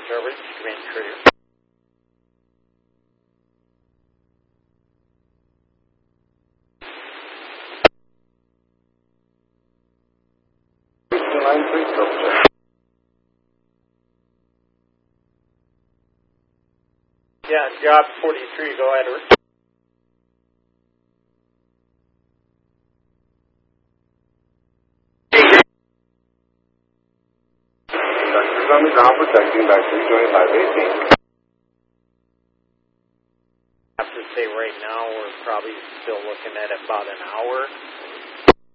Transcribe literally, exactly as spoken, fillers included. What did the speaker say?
Trevor, Command Courier. nine three, double check. Yeah, job forty-three, go ahead. Conductors on the ground protecting back three twenty-five eighteen. I have to say right now we're probably still looking at about an hour